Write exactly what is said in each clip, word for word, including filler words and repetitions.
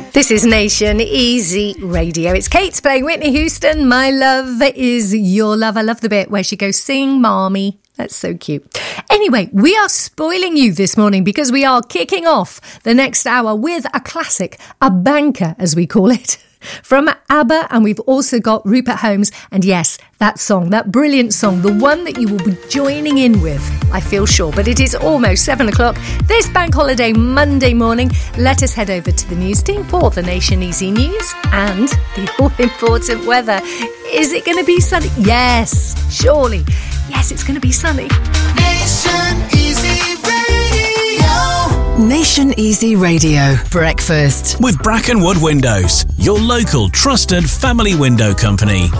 This is Nation Easy Radio. It's Kate playing Whitney Houston. My love is your love. I love the bit where she goes, sing, mommy. That's so cute. Anyway, we are spoiling you this morning because we are kicking off the next hour with a classic, a banker, as we call it, from ABBA. And we've also got Rupert Holmes. And yes, that song, that brilliant song, the one that you will be joining in with, I feel sure. But it is almost seven o'clock this bank holiday Monday morning. Let us head over to the news team for the Nation Easy News and the all-important weather. Is it going to be sunny? Yes, surely. Yes, it's going to be sunny. Nation Easy Radio. Nation Easy Radio. Breakfast. With Brackenwood Windows, your local trusted family window company.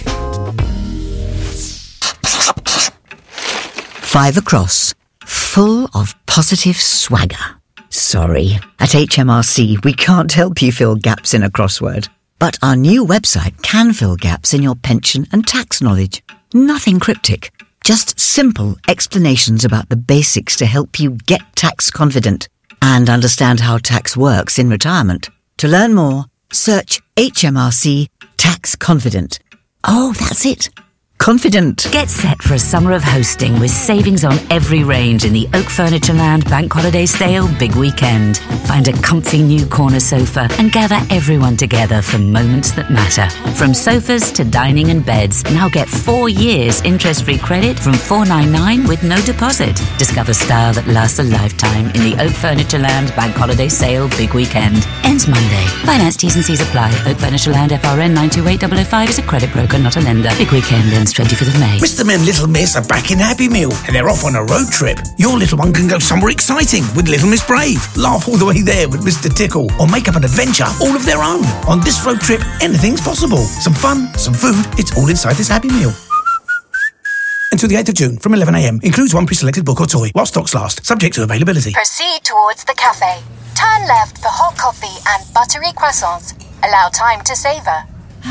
Five across. Full of positive swagger. Sorry. At H M R C, we can't help you fill gaps in a crossword. But our new website can fill gaps in your pension and tax knowledge. Nothing cryptic. Just simple explanations about the basics to help you get tax confident and understand how tax works in retirement. To learn more, search H M R C Tax Confident. Oh, that's it. Confident. Get set for a summer of hosting with savings on every range in the Oak Furnitureland Bank Holiday Sale Big Weekend. Find a comfy new corner sofa and gather everyone together for moments that matter. From sofas to dining and beds, now get four years interest-free credit from four ninety-nine with no deposit. Discover style that lasts a lifetime in the Oak Furnitureland Bank Holiday Sale Big Weekend. Ends Monday. Finance T's and C's apply. Oak Furnitureland F R N nine two eight zero zero five is a credit broker, not a lender. Big Weekend ends twenty-fifth of May. Mister and Little Miss are back in Happy Meal and they're off on a road trip. Your little one can go somewhere exciting with Little Miss Brave, laugh all the way there with Mister Tickle, or make up an adventure all of their own. On this road trip, anything's possible. Some fun, some food, it's all inside this Happy Meal. Until the eighth of June from eleven a m. Includes one pre-selected book or toy while stocks last, subject to availability. Proceed towards the cafe. Turn left for hot coffee and buttery croissants. Allow time to savour.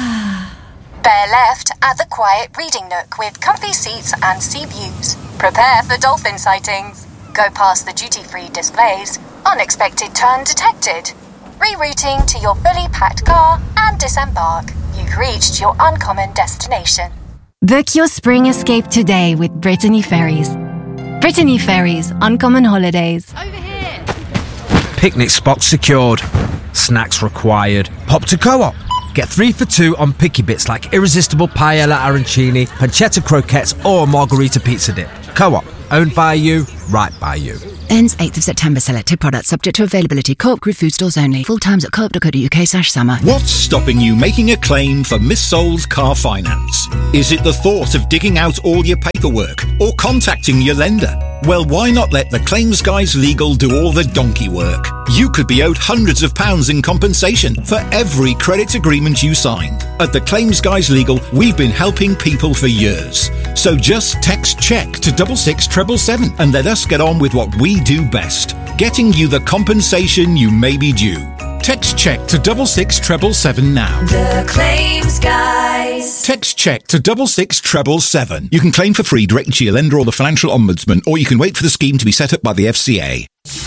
Bear left at the quiet reading nook with comfy seats and sea views. Prepare for dolphin sightings. Go past the duty-free displays. Unexpected turn detected. Rerouting to your fully packed car and disembark. You've reached your uncommon destination. Book your spring escape today with Brittany Ferries. Brittany Ferries, Uncommon Holidays. Over here. Picnic spots secured. Snacks required. Pop to Co-op. Get three for two on picky bits like irresistible paella arancini, pancetta croquettes or margarita pizza dip. Co-op, owned by you, right by you. Ends eighth of September. Selected products subject to availability. Co-op Group food stores only. Full times at co-op dot co dot uk slash summer. What's stopping you making a claim for Miss Soul's car finance? Is it the thought of digging out all your paperwork or contacting your lender? Well, why not let the Claims Guys Legal do all the donkey work? You could be owed hundreds of pounds in compensation for every credit agreement you signed. At the Claims Guys Legal, we've been helping people for years. So just text check to double six treble seven and let us get on with what we do best, getting you the compensation you may be due. Text check to double six treble seven now. The Claims Guys. Text check to double six treble seven. You can claim for free directly to your lender or the financial ombudsman, or you can wait for the scheme to be set up by the F C A.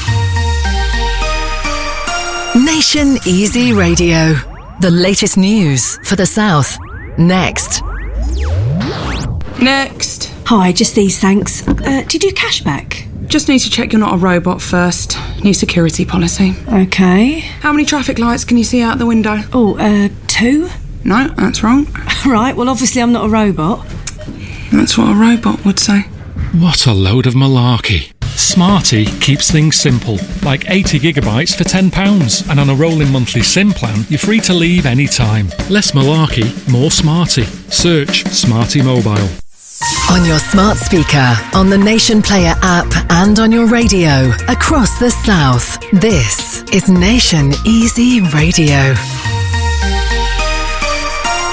Nation Easy Radio. The latest news for the South. Next. Next. Hi, just these, thanks. Uh, do you do cashback? Just need to check you're not a robot first. New security policy. Okay. How many traffic lights can you see out the window? Oh, uh, two? No, that's wrong. Right, well, obviously I'm not a robot. That's what a robot would say. What a load of malarkey. Smarty keeps things simple, like eighty gigabytes for ten pounds, and on a rolling monthly SIM plan, you're free to leave any time. Less malarkey, more Smarty. Search Smarty Mobile. On your smart speaker, on the Nation Player app, and on your radio across the South. This is Nation Easy Radio.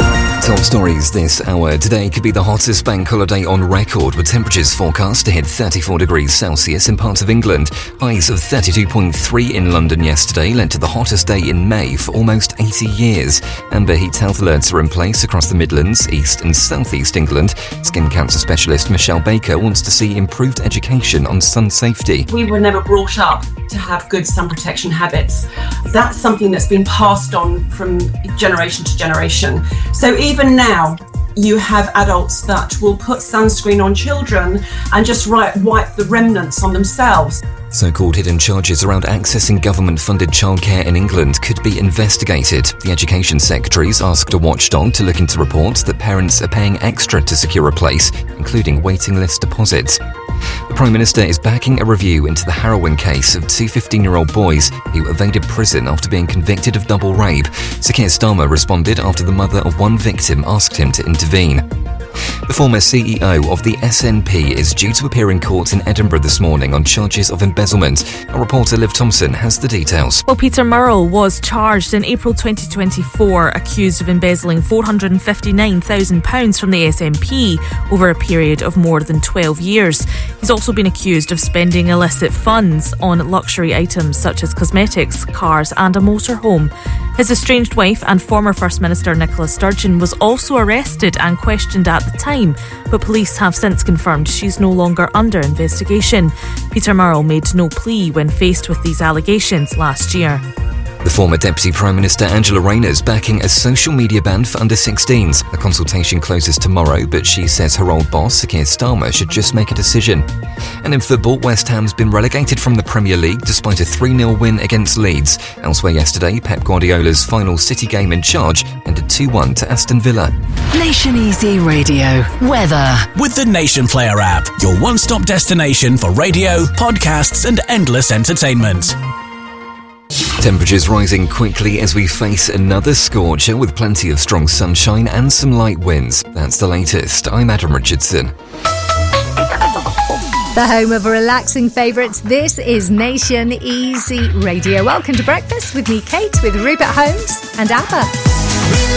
Top stories this hour. Today could be the hottest bank holiday on record, with temperatures forecast to hit thirty-four degrees Celsius in parts of England. Highs of thirty-two point three in London yesterday led to the hottest day in May for almost eighty years. Amber heat health alerts are in place across the Midlands, East and South East England. Skin cancer specialist Michelle Baker wants to see improved education on sun safety. We were never brought up to have good sun protection habits. That's something that's been passed on from generation to generation. So even now, you have adults that will put sunscreen on children and just right, wipe the remnants on themselves. So-called hidden charges around accessing government-funded childcare in England could be investigated. The Education Secretary's asked a watchdog to look into reports that parents are paying extra to secure a place, including waiting list deposits. The Prime Minister is backing a review into the harrowing case of two fifteen-year-old boys who evaded prison after being convicted of double rape. Sir Keir Starmer responded after the mother of one victim asked him to intervene. The former C E O of the S N P is due to appear in court in Edinburgh this morning on charges of embezzlement. Our reporter Liv Thompson has the details. Well, Peter Murrell was charged in April twenty twenty-four, accused of embezzling four hundred fifty-nine thousand pounds from the S N P over a period of more than twelve years. He's also been accused of spending illicit funds on luxury items such as cosmetics, cars and a motorhome. His estranged wife and former First Minister Nicola Sturgeon was also arrested and questioned at the time, but police have since confirmed she's no longer under investigation. Peter Murrell made no plea when faced with these allegations last year. The former Deputy Prime Minister Angela Rayner's backing a social media ban for under sixteens. The consultation closes tomorrow, but she says her old boss, Sir Keir Starmer, should just make a decision. And in football, West Ham's been relegated from the Premier League despite a three nil win against Leeds. Elsewhere yesterday, Pep Guardiola's final City game in charge ended two one to Aston Villa. Nation Easy Radio. Weather. With the Nation Player app, your one-stop destination for radio, podcasts and endless entertainment. Temperatures rising quickly as we face another scorcher with plenty of strong sunshine and some light winds. That's the latest. I'm Adam Richardson. The home of relaxing favourites, this is Nation Easy Radio. Welcome to breakfast with me, Kate, with Rupert Holmes and Abba.